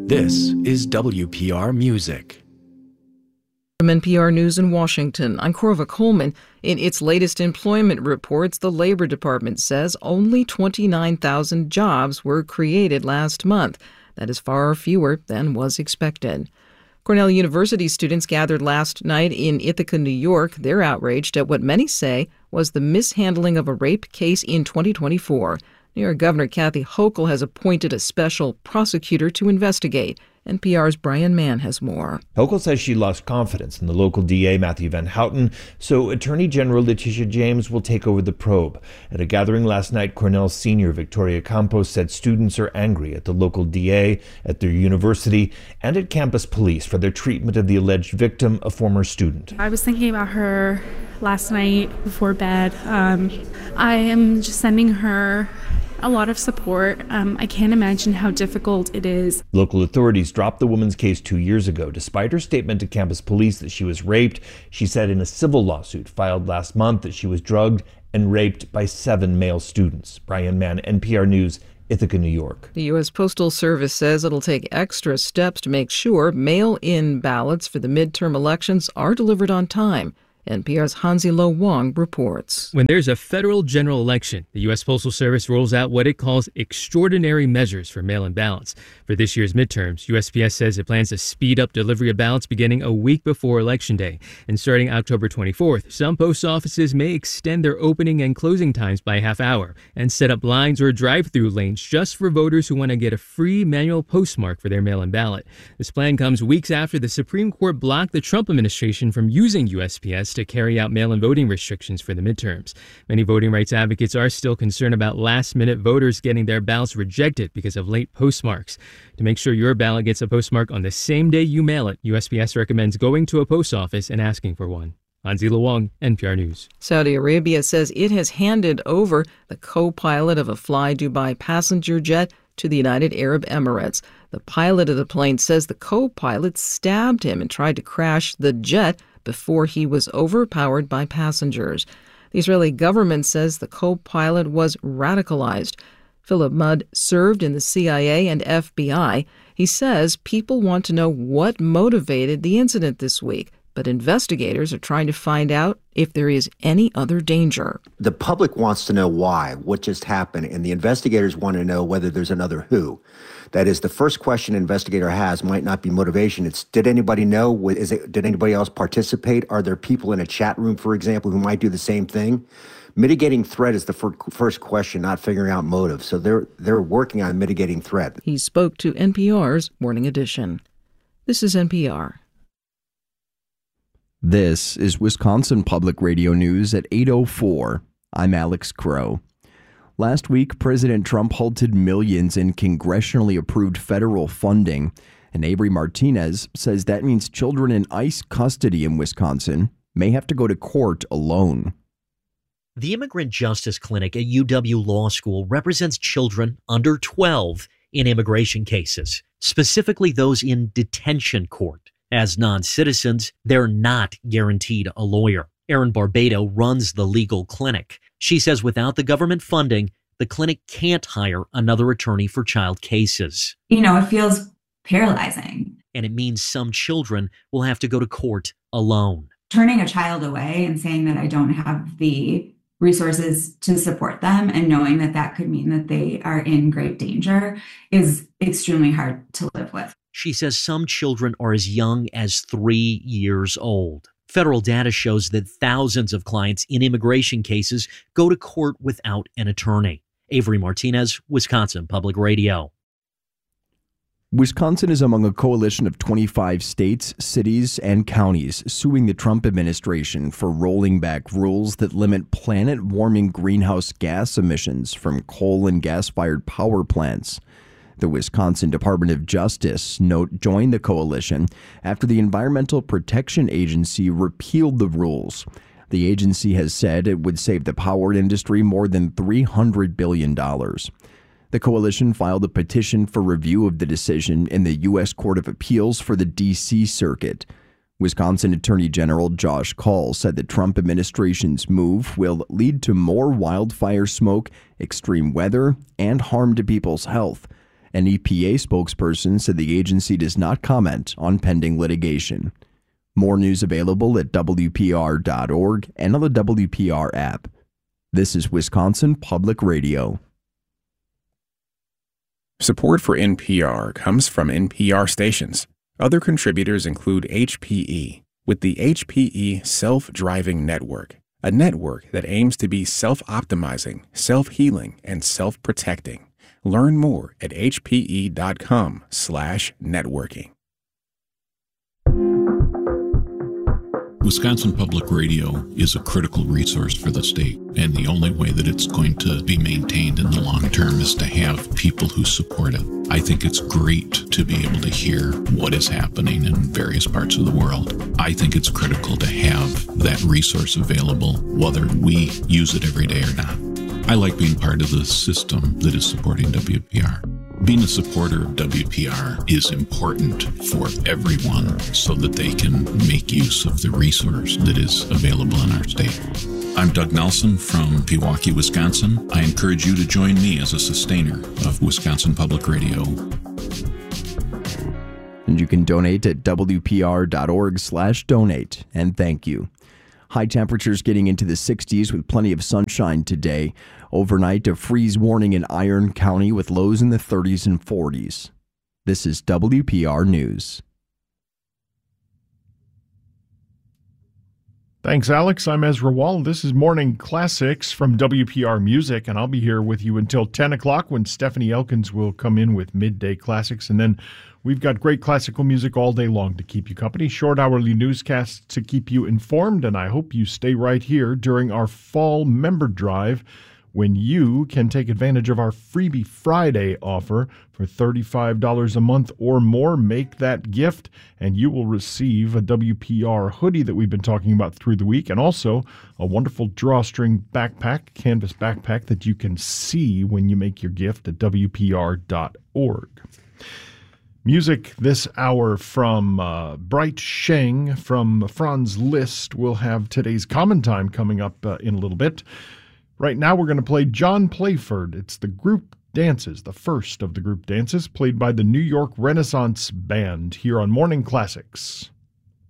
This is WPR Music. From NPR News in Washington, I'm Corva Coleman. In its latest employment reports, the Labor Department says only 29,000 jobs were created last month. That is far fewer than was expected. Cornell University students gathered last night in Ithaca, New York. They're outraged at what many say was the mishandling of a rape case in 2024. New York Governor Kathy Hochul has appointed a special prosecutor to investigate. NPR's Brian Mann has more. Hochul says she lost confidence in the local DA, Matthew Van Houten, so Attorney General Letitia James will take over the probe. At a gathering last night, Cornell senior Victoria Campos said students are angry at the local DA, at their university, and at campus police for their treatment of the alleged victim, a former student. I was thinking about her last night before bed. I am just sending her a lot of support. I can't imagine how difficult it is. Local authorities dropped the woman's case 2 years ago. Despite her statement to campus police that she was raped, she said in a civil lawsuit filed last month that she was drugged and raped by 7 male students. Brian Mann, NPR News, Ithaca, New York. The U.S. Postal Service says it'll take extra steps to make sure mail-in ballots for the midterm elections are delivered on time. NPR's Hansi Lo Wang reports. When there's a federal general election, the U.S. Postal Service rolls out what it calls extraordinary measures for mail-in ballots. For this year's midterms, USPS says it plans to speed up delivery of ballots beginning a week before Election Day. And starting October 24th, some post offices may extend their opening and closing times by a half hour and set up lines or drive-through lanes just for voters who want to get a free manual postmark for their mail-in ballot. This plan comes weeks after the Supreme Court blocked the Trump administration from using USPS to carry out mail-in voting restrictions for the midterms. Many voting rights advocates are still concerned about last-minute voters getting their ballots rejected because of late postmarks. To make sure your ballot gets a postmark on the same day you mail it, USPS recommends going to a post office and asking for one. Hansi Lo Wang, NPR News. Saudi Arabia says it has handed over the co-pilot of a Fly Dubai passenger jet to the United Arab Emirates. The pilot of the plane says the co-pilot stabbed him and tried to crash the jet before he was overpowered by passengers. The Israeli government says the co-pilot was radicalized. Philip Mudd served in the CIA and FBI. He says people want to know what motivated the incident this week, but investigators are trying to find out if there is any other danger. The public wants to know why, what just happened, and the investigators want to know whether there's another who. That is, the first question an investigator has might not be motivation. It's, did anybody know? Did anybody else participate? Are there people in a chat room, for example, who might do the same thing? Mitigating threat is the first question, not figuring out motive. So they're working on mitigating threat. He spoke to NPR's Morning Edition. This is NPR. This is Wisconsin Public Radio News at 8:04. I'm Alex Crow. Last week, President Trump halted millions in congressionally approved federal funding, and Avery Martinez says that means children in ICE custody in Wisconsin may have to go to court alone. The Immigrant Justice Clinic at UW Law School represents children under 12 in immigration cases, specifically those in detention court. As non-citizens, they're not guaranteed a lawyer. Erin Barbado runs the legal clinic. She says without the government funding, the clinic can't hire another attorney for child cases. It feels paralyzing. And it means some children will have to go to court alone. Turning a child away and saying that I don't have the resources to support them and knowing that that could mean that they are in great danger is extremely hard to live with. She says some children are as young as 3 years old. Federal data shows that thousands of clients in immigration cases go to court without an attorney. Avery Martinez, Wisconsin Public Radio. Wisconsin is among a coalition of 25 states, cities, and counties suing the Trump administration for rolling back rules that limit planet-warming greenhouse gas emissions from coal and gas-fired power plants. The Wisconsin Department of Justice joined the coalition after the Environmental Protection Agency repealed the rules. The agency has said it would save the power industry more than $300 billion. The coalition filed a petition for review of the decision in the U.S. Court of Appeals for the D.C. Circuit. Wisconsin Attorney General Josh Kaul said the Trump administration's move will lead to more wildfire smoke, extreme weather, and harm to people's health. An EPA spokesperson said the agency does not comment on pending litigation. More news available at WPR.org and on the WPR app. This is Wisconsin Public Radio. Support for NPR comes from NPR stations. Other contributors include HPE, with the HPE Self-Driving Network, a network that aims to be self-optimizing, self-healing, and self-protecting. Learn more at hpe.com/networking. Wisconsin Public Radio is a critical resource for the state, and the only way that it's going to be maintained in the long term is to have people who support it. I think it's great to be able to hear what is happening in various parts of the world. I think it's critical to have that resource available, whether we use it every day or not. I like being part of the system that is supporting WPR. Being a supporter of WPR is important for everyone so that they can make use of the resource that is available in our state. I'm Doug Nelson from Pewaukee, Wisconsin. I encourage you to join me as a sustainer of Wisconsin Public Radio. And you can donate at WPR.org/donate. And thank you. High temperatures getting into the 60s with plenty of sunshine today. Overnight, a freeze warning in Iron County with lows in the 30s and 40s. This is WPR News. Thanks, Alex. I'm Ezra Wall. This is Morning Classics from WPR Music, and I'll be here with you until 10 o'clock when Stephanie Elkins will come in with Midday Classics. And then we've got great classical music all day long to keep you company, short hourly newscasts to keep you informed, and I hope you stay right here during our fall member drive when you can take advantage of our Freebie Friday offer. For $35 a month or more, make that gift, and you will receive a WPR hoodie that we've been talking about through the week, and also a wonderful drawstring backpack, canvas backpack that you can see when you make your gift at WPR.org. Music this hour from Bright Sheng from Franz Liszt. We'll have today's Common Time coming up in a little bit. Right now we're going to play John Playford. It's the group dances, the first of the group dances, played by the New York Renaissance Band here on Morning Classics.